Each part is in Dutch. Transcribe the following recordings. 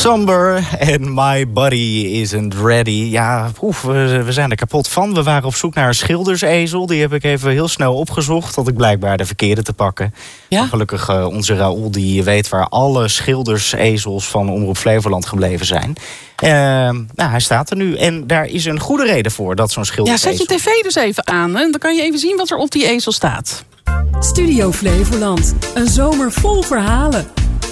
Somber en My Body Isn't Ready. Ja, we zijn er kapot van. We waren op zoek naar een schildersezel. Die heb ik even heel snel opgezocht. Had ik blijkbaar de verkeerde te pakken. Ja? Gelukkig onze Raoul die weet waar alle schildersezels van Omroep Flevoland gebleven zijn. Hij staat er nu. En daar is een goede reden voor dat zo'n schildersezel... Ja, zet je tv dus even aan. Hè? Dan kan je even zien wat er op die ezel staat. Studio Flevoland. Een zomer vol verhalen.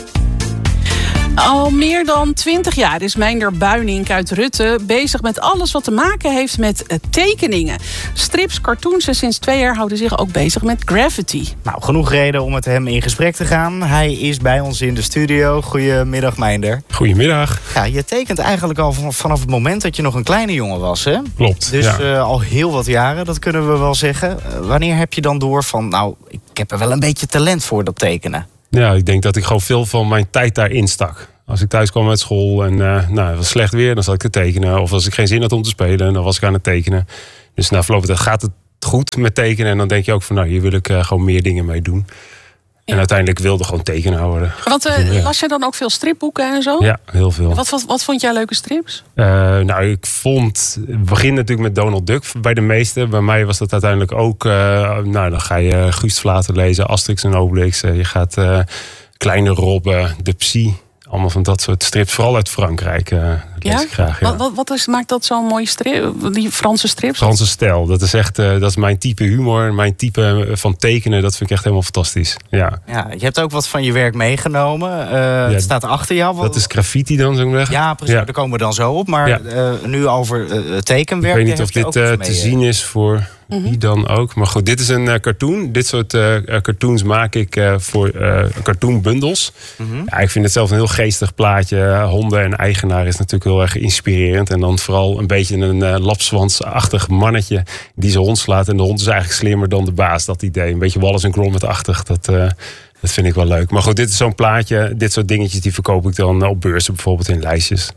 Al meer dan 20 jaar is Meinder Buynink uit Rutte bezig met alles wat te maken heeft met tekeningen. Strips, cartoons en sinds 2 jaar houdt hij zich ook bezig met graffiti. Nou, genoeg reden om met hem in gesprek te gaan. Hij is bij ons in de studio. Goedemiddag, Meinder. Goedemiddag. Ja, je tekent eigenlijk al vanaf het moment dat je nog een kleine jongen was, hè? Klopt, Dus ja. Al heel wat jaren, dat kunnen we wel zeggen. Wanneer heb je dan door van, nou, ik heb er wel een beetje talent voor, dat tekenen? Ja, ik denk dat ik gewoon veel van mijn tijd daarin stak. Als ik thuis kwam uit school en het was slecht weer, dan zat ik te tekenen. Of als ik geen zin had om te spelen, dan was ik aan het tekenen. Dus na verloop van tijd gaat het goed met tekenen. En dan denk je ook van, nou, hier wil ik gewoon meer dingen mee doen. Ja. En uiteindelijk wilde gewoon tekenaar worden. Want las je dan ook veel stripboeken en zo? Ja, heel veel. Wat vond jij leuke strips? Ik vond... Het begint natuurlijk met Donald Duck bij de meesten. Bij mij was dat uiteindelijk ook... dan ga je Guust Vlater lezen, Asterix en Obelix. Je gaat Kleine Robben, De Psy. Allemaal van dat soort strips. Vooral uit Frankrijk lees ik graag. Ja. Wat maakt dat zo'n mooie strip? Die Franse strips? Franse stijl. Dat is echt dat is mijn type humor. Mijn type van tekenen. Dat vind ik echt helemaal fantastisch. Ja, je hebt ook wat van je werk meegenomen. Het staat achter jou. Dat is graffiti dan, zou ik zeggen. Ja, precies. Ja. Daar komen we dan zo op. Maar nu over tekenwerk. Ik weet niet of dit te zien is voor... Wie dan ook. Maar goed, dit is een cartoon. Dit soort cartoons maak ik voor cartoonbundels. Mm-hmm. Ja, ik vind het zelf een heel geestig plaatje. Honden en eigenaar is natuurlijk heel erg inspirerend. En dan vooral een beetje een lapswansachtig mannetje die zijn hond slaat. En de hond is eigenlijk slimmer dan de baas. Dat idee. Een beetje Wallace en Gromit-achtig. Dat vind ik wel leuk. Maar goed, dit is zo'n plaatje. Dit soort dingetjes die verkoop ik dan op beurzen. Bijvoorbeeld in lijstjes.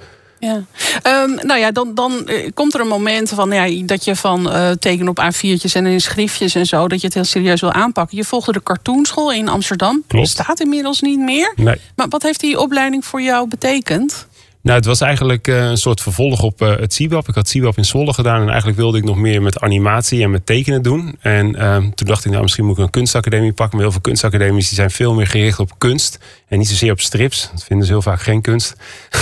Ja. Dan komt er een moment van, dat je van tekenen op A4'tjes en in schriftjes en zo, dat je het heel serieus wil aanpakken. Je volgde de cartoonschool in Amsterdam. Klopt. Bestaat inmiddels niet meer. Nee. Maar wat heeft die opleiding voor jou betekend? Nou, het was eigenlijk een soort vervolg op het CIBAP. Ik had CIBAP in Zwolle gedaan en eigenlijk wilde ik nog meer met animatie en met tekenen doen. En toen dacht ik, misschien moet ik een kunstacademie pakken. Maar heel veel kunstacademies die zijn veel meer gericht op kunst en niet zozeer op strips. Dat vinden ze heel vaak geen kunst.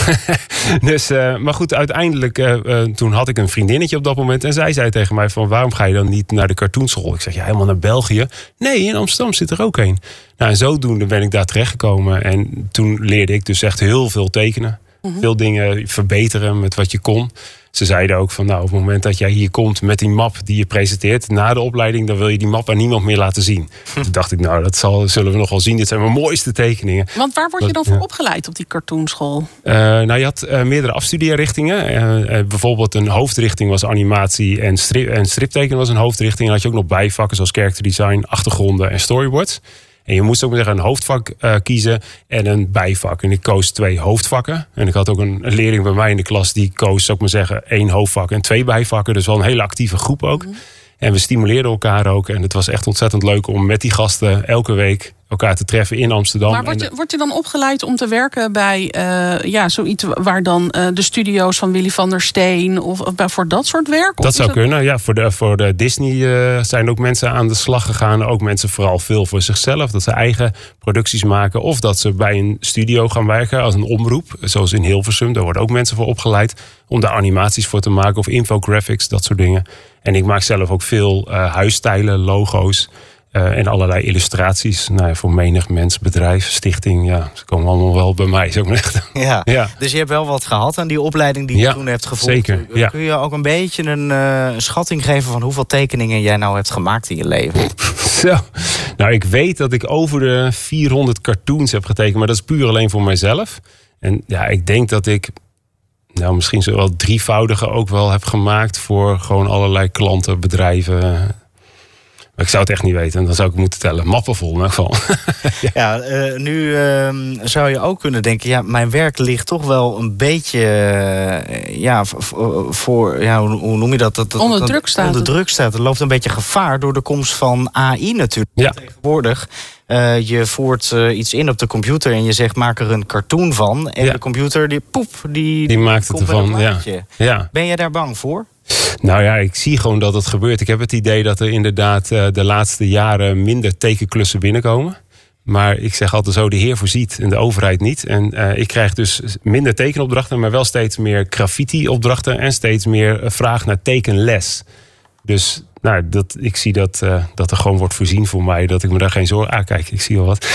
Maar goed, uiteindelijk, toen had ik een vriendinnetje op dat moment. En zij zei tegen mij van, waarom ga je dan niet naar de cartoonschool? Ik zeg, helemaal naar België? Nee, in Amsterdam zit er ook een. Nou, en zodoende ben ik daar terechtgekomen. En toen leerde ik dus echt heel veel tekenen. Veel dingen verbeteren met wat je kon. Ze zeiden ook van, op het moment dat jij hier komt met die map die je presenteert na de opleiding, dan wil je die map aan niemand meer laten zien. Toen dacht ik, dat zullen we nog wel zien. Dit zijn mijn mooiste tekeningen. Want waar word je dan voor opgeleid op die cartoonschool? Je had meerdere afstudeerrichtingen. Bijvoorbeeld een hoofdrichting was animatie en striptekenen was een hoofdrichting. En had je ook nog bijvakken zoals character design, achtergronden en storyboards. En je moest ook maar zeggen een hoofdvak kiezen en een bijvak. En ik koos 2 hoofdvakken. En ik had ook een leerling bij mij in de klas die koos, zou ik maar zeggen, 1 hoofdvak en 2 bijvakken. Dus wel een hele actieve groep ook. En we stimuleerden elkaar ook. En het was echt ontzettend leuk om met die gasten elke week elkaar te treffen in Amsterdam. Maar word je dan opgeleid om te werken bij zoiets waar dan de studio's van Willy van der Steen of voor dat soort werk? Dat zou kunnen. Ja, voor de Disney zijn ook mensen aan de slag gegaan. Ook mensen vooral veel voor zichzelf. Dat ze eigen producties maken. Of dat ze bij een studio gaan werken als een omroep. Zoals in Hilversum. Daar worden ook mensen voor opgeleid om daar animaties voor te maken. Of infographics, dat soort dingen. En ik maak zelf ook veel huisstijlen, logo's. En allerlei illustraties voor menig mens, bedrijf, stichting. Ja, ze komen allemaal wel bij mij. Zo echt. Ja. Dus je hebt wel wat gehad aan die opleiding die je toen hebt gevolgd. Zeker. Ja. Kun je ook een beetje een schatting geven van hoeveel tekeningen jij nou hebt gemaakt in je leven? Zo. Nou, ik weet dat ik over de 400 cartoons heb getekend. Maar dat is puur alleen voor mijzelf. En ik denk dat ik misschien zo wel 3-voudige ook wel heb gemaakt voor gewoon allerlei klanten, bedrijven. Maar ik zou het echt niet weten. Dan zou ik moeten tellen. Mappen vol in elk geval. Nu zou je ook kunnen denken... ja, mijn werk ligt toch wel een beetje... hoe noem je dat? Onder druk staat. Onder druk staat. Er loopt een beetje gevaar door de komst van AI natuurlijk. Ja. Tegenwoordig... je voert iets in op de computer en je zegt maak er een cartoon van. En de computer die maakt het ervan. Ja. Ben jij daar bang voor? Nou ja, ik zie gewoon dat het gebeurt. Ik heb het idee dat er inderdaad de laatste jaren minder tekenklussen binnenkomen. Maar ik zeg altijd zo, de Heer voorziet en de overheid niet. En ik krijg dus minder tekenopdrachten, maar wel steeds meer graffiti-opdrachten en steeds meer vraag naar tekenles. Dus ik zie dat er gewoon wordt voorzien voor mij. Dat ik me daar geen zorgen aan kijk. Ik zie al wat.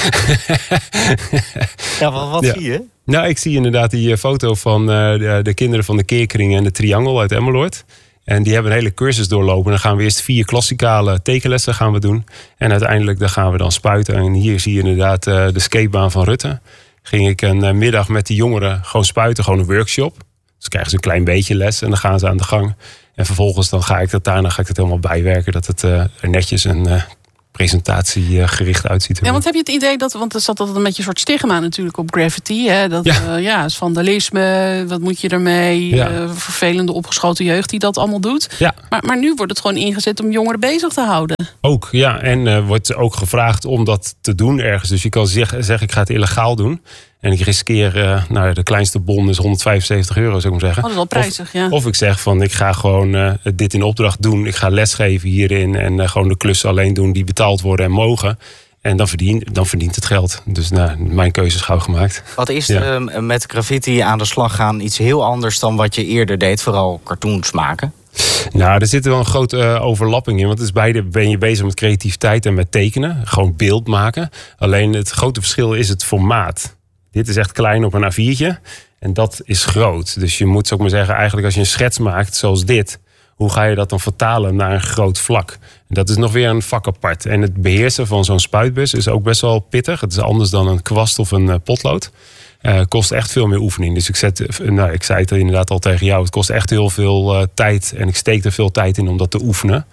Wat zie je? Nou, ik zie inderdaad die foto van de kinderen van de Keerkring en de Triangel uit Emmeloord. En die hebben een hele cursus doorlopen. Dan gaan we eerst 4 klassikale tekenlessen gaan we doen. En uiteindelijk dan gaan we dan spuiten. En hier zie je inderdaad de skatebaan van Rutte. Ging ik een middag met die jongeren gewoon spuiten. Gewoon een workshop. Dus krijgen ze een klein beetje les en dan gaan ze aan de gang. En vervolgens dan ga ik dat helemaal bijwerken. Dat het er netjes en presentatiegericht uitziet. Ja, want heb je het idee want er zat altijd een beetje een soort stigma natuurlijk op graffiti. Hè? Dat is vandalisme, wat moet je ermee? Ja. Vervelende opgeschoten jeugd die dat allemaal doet. Ja. Maar nu wordt het gewoon ingezet om jongeren bezig te houden. Ook, ja. En wordt ook gevraagd om dat te doen ergens. Dus je kan zeggen ik ga het illegaal doen. En ik riskeer, de kleinste bon is €175, zou ik maar zeggen. Dat is wel prijzig, ja. Of ik zeg van, ik ga gewoon dit in opdracht doen. Ik ga lesgeven hierin en gewoon de klussen alleen doen die betaald worden en mogen. En dan verdient het geld. Dus mijn keuze is gauw gemaakt. Wat is met graffiti aan de slag gaan iets heel anders dan wat je eerder deed? Vooral cartoons maken? Nou, er zit wel een grote overlapping in. Want het is beide ben je bezig met creativiteit en met tekenen. Gewoon beeld maken. Alleen het grote verschil is het formaat. Dit is echt klein op een A4'tje. En dat is groot. Dus je moet, zou ik maar zeggen, eigenlijk als je een schets maakt zoals dit, hoe ga je dat dan vertalen naar een groot vlak? En dat is nog weer een vak apart. En het beheersen van zo'n spuitbus is ook best wel pittig. Het is anders dan een kwast of een potlood. Kost echt veel meer oefening. Dus ik zei het inderdaad al tegen jou. Het kost echt heel veel tijd. En ik steek er veel tijd in om dat te oefenen.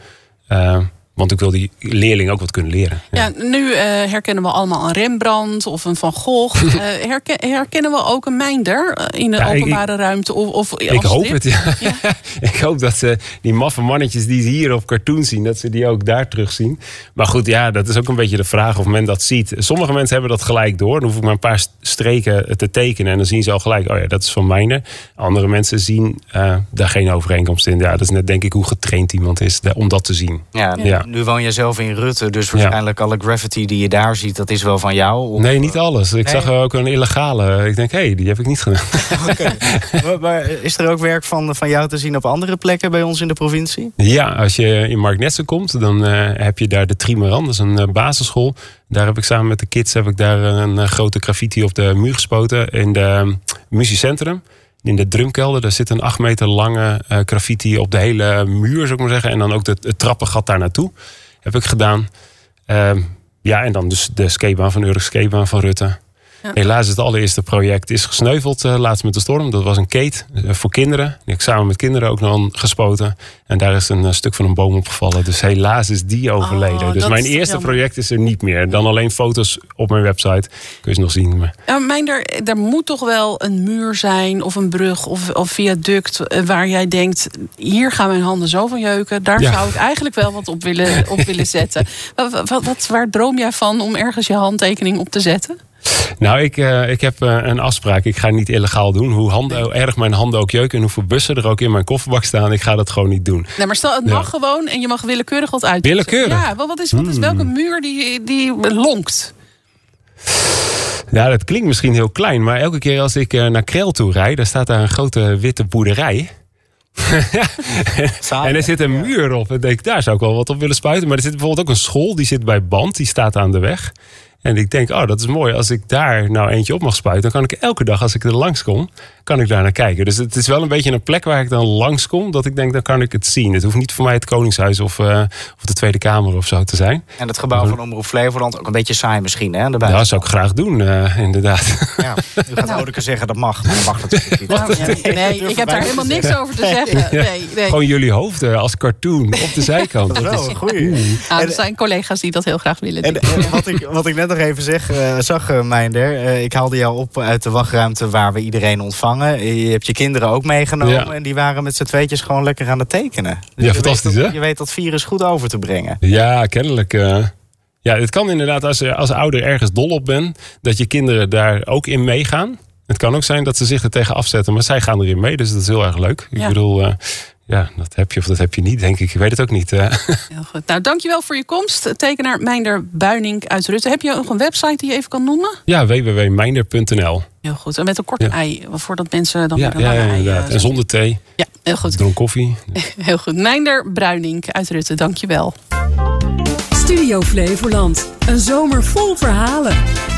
Want ik wil die leerling ook wat kunnen leren. Ja, nu herkennen we allemaal een Rembrandt of een Van Gogh. Herkennen we ook een Mijnder in de openbare ruimte? Ik hoop het, ja. Ik hoop dat die maffe mannetjes die ze hier op cartoon zien, dat ze die ook daar terugzien. Maar goed, ja, dat is ook een beetje de vraag of men dat ziet. Sommige mensen hebben dat gelijk door. Dan hoef ik maar een paar streken te tekenen en dan zien ze al gelijk, oh ja, dat is van Mijnder. Andere mensen zien daar geen overeenkomst in. Ja, dat is net denk ik hoe getraind iemand is om dat te zien. Ja. Nu woon je zelf in Rutte, dus waarschijnlijk alle graffiti die je daar ziet, dat is wel van jou? Of... Nee, niet alles. Ik zag ook een illegale. Ik denk, die heb ik niet gedaan. Okay. Maar is er ook werk van jou te zien op andere plekken bij ons in de provincie? Ja, als je in Marknessen komt, dan heb je daar de Trimeran. Dat is een basisschool. Daar heb ik samen met de kids een grote graffiti op de muur gespoten in de muziekcentrum. In de drumkelder, daar zit een 8 meter lange graffiti op de hele muur, zou ik maar zeggen. En dan ook het trappengat daar naartoe. Heb ik gedaan. En dan dus de skatebaan van Urk, skatebaan van Rutte. Ja. Helaas het allereerste project is gesneuveld laatst met de storm. Dat was een keet voor kinderen. Die heb ik samen met kinderen ook nog gespoten. En daar is een stuk van een boom opgevallen. Dus helaas is die overleden. Dus mijn eerste project is er niet meer. Dan alleen foto's op mijn website. Kun je ze nog zien. Maar... er moet toch wel een muur zijn of een brug of viaduct waar jij denkt, hier gaan mijn handen zo van jeuken. Daar zou ik eigenlijk wel wat op willen zetten. Waar droom jij van om ergens je handtekening op te zetten? Nou, ik heb een afspraak. Ik ga niet illegaal doen. Hoe erg mijn handen ook jeuken en hoeveel bussen er ook in mijn kofferbak staan. Ik ga dat gewoon niet doen. Nee, maar stel, het mag gewoon en je mag willekeurig wat uitkiezen. Willekeurig? Ja, wat is welke muur die lonkt? Ja, dat klinkt misschien heel klein. Maar elke keer als ik naar Krel toe rijd, daar staat daar een grote witte boerderij. En er zit een muur op. En denk, daar zou ik wel wat op willen spuiten. Maar er zit bijvoorbeeld ook een school. Die zit bij Band. Die staat aan de weg. En ik denk, dat is mooi. Als ik daar nou eentje op mag spuiten, dan kan ik elke dag als ik er langskom, kan ik daar naar kijken. Dus het is wel een beetje een plek waar ik dan langskom, dat ik denk, dan kan ik het zien. Het hoeft niet voor mij het Koningshuis of de Tweede Kamer of zo te zijn. En het gebouw van Omroep Flevoland ook een beetje saai misschien, hè? Ja, dat zou ik graag doen, inderdaad. Ja, u gaat Odeke zeggen dat mag, maar dat mag natuurlijk niet. Nee, ik heb daar helemaal niks over te zeggen. Nee. Gewoon jullie hoofden als cartoon op de zijkant. Dat is wel een goeie. Er zijn collega's die dat heel graag willen. En wat ik net nog even zag, Meinder. Ik haalde jou op uit de wachtruimte waar we iedereen ontvangen. Je hebt je kinderen ook meegenomen. En die waren met z'n tweetjes gewoon lekker aan het tekenen. Dus ja, fantastisch, hè? Je weet dat virus goed over te brengen. Ja, kennelijk. Ja, het kan inderdaad als je als ouder ergens dol op bent, dat je kinderen daar ook in meegaan. Het kan ook zijn dat ze zich er tegen afzetten, maar zij gaan erin mee. Dus dat is heel erg leuk. Ik bedoel, dat heb je of dat heb je niet, denk ik. Ik weet het ook niet. Heel goed. Nou, dankjewel voor je komst. Tekenaar Meinder Buynink uit Rutte. Heb je nog een website die je even kan noemen? Ja, www.meinder.nl. Heel goed. En met een korte ei, voordat mensen dan weer een lange ei... En zonder thee. Ja, heel goed. Dronk koffie. Heel goed. Meinder Buynink uit Rutte, dankjewel. Studio Flevoland. Een zomer vol verhalen.